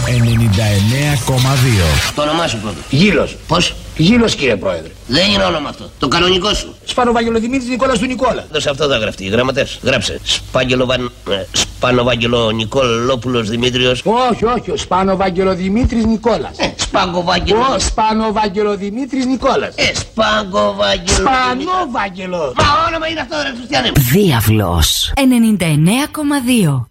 Το όνομά σου πρώτο. Γήλος. Πώς? Γήλος, κύριε Πρόεδρε. Δεν είναι όνομα αυτό. Το κανονικό σου. Σπανοβαγγελοδημήτρης Νικόλας του Νικόλα. Δώσε αυτό θα γραφτεί. Γραμματές. Γράψε. Σπάνοβαγγελο Νικολόπουλος Δημήτριος. Όχι. Ο Σπανοβαγγελοδημήτρης Νικόλας. Σπαγκοβάγγελο. Ο Σπανοβαγγελοδημήτρης Νικόλας. Σπαγκοβάγγελο. Σπανοβαγγελο. Μα όνομα είναι αυτό, ρε Χριστιανέ. Διάβλος 99,2.